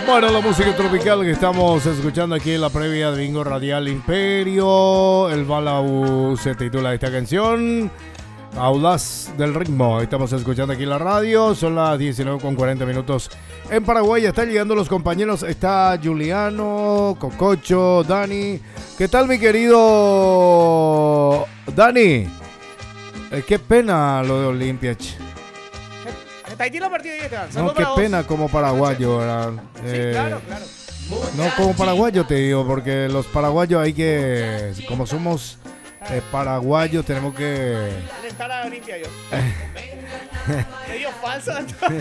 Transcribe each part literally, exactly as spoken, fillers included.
Bueno, la música tropical que estamos escuchando aquí en la previa de Bingo Radial Imperio. El Balau se titula esta canción, Audaz del Ritmo. Estamos escuchando aquí en la radio. Son las diecinueve con cuarenta minutos en Paraguay. Están llegando los compañeros. Está Juliano, Cococho, Dani. ¿Qué tal, mi querido Dani? Eh, qué pena lo de Olimpia. Tahití partido y está. No, qué pena como paraguayo, ¿verdad? Eh, Sí, claro, claro. No como paraguayo te digo, porque los paraguayos hay que, como somos eh, paraguayos, tenemos que... Alentar a Olimpia yo. Medio falso.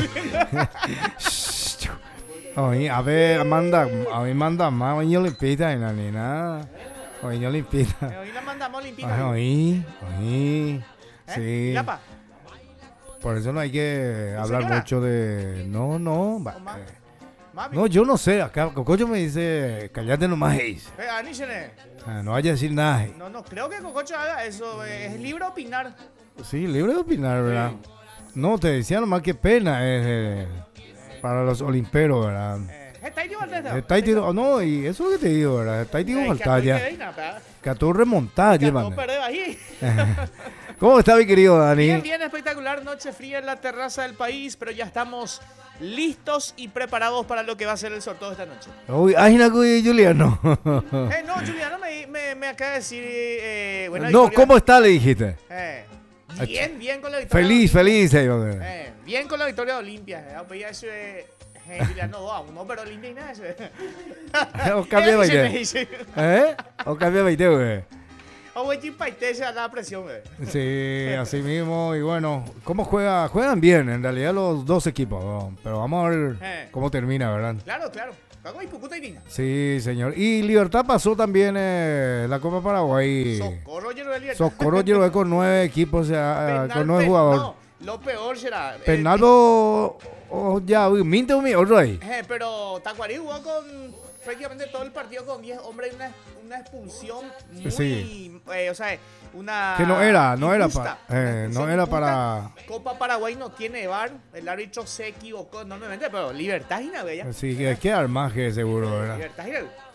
Oye, a ver, manda, a mí manda más, oye, yo limpita en la nena. Oye, yo limpita. Hoy la mandamos limpita. Oye, oye, sí. Yapa. Por eso no hay que hablar señora? mucho de... No, no. va- Ma- eh, Mami. No, yo no sé. Acá Cococho me dice, cállate nomás, Ace. Eh, Aníchene. Ah, no vaya a decir nada. Ace. No, no creo que Cococho haga eso. eh, Es libre opinar. Sí, libre de opinar, ¿verdad? No, te decía nomás qué pena es eh, para los olimperos, ¿verdad? Eh, Está ahí igual de esta. Está ahí, tío- no, y eso es lo que te digo, ¿verdad? Está ahí, tío, falta ya. Que a tu remontada, No llevan. perdés ahí. ¿Cómo está, mi querido Dani? Bien, bien, espectacular. Noche fría en la terraza del país, pero ya estamos listos y preparados para lo que va a ser el sorteo de esta noche. Uy, ay, Naco y Juliano. Eh, no, Juliano me, me, me acaba de decir. Eh, buena No, victoria. ¿cómo está? Le dijiste. Eh, bien, bien con la victoria. Feliz, feliz. eh, eh. Eh, bien con la victoria de Olimpia. Eh, pues ya eso es. Eh, Juliano dos a uno, pero Olimpia y nada. Eso es. O cambia Eh, veinte. me dice. ¿Eh? O cambia veinte, güey. O voy a paite, se da la presión, güey. Sí, así mismo. Y bueno, ¿cómo juega? Juegan bien, en realidad, los dos equipos. ¿no? Pero vamos a ver Eh. cómo termina, ¿verdad? Claro, claro. Cago y puputa y niña. Sí, señor. Y Libertad pasó también eh, la Copa Paraguay. Socorro, lleno de libertad. Socorro llegó con nueve equipos, o sea, Penal, con nueve pe- jugadores. No, lo peor será. eh, Penaldo, oh, ya, uy, minte un mi otro ahí. Eh, pero Tacuarí jugó con prácticamente todo el partido con diez hombres y una, una expulsión muy. Sí. eh, o sea, una. Que no era, no era injusta, para, una eh, expulsión no era injusta. para, Copa Paraguay no tiene V A R. El árbitro se equivocó enormemente, pero Libertad y nada, ya. sí, que hay que armaje seguro, ¿verdad? Libertad y nada.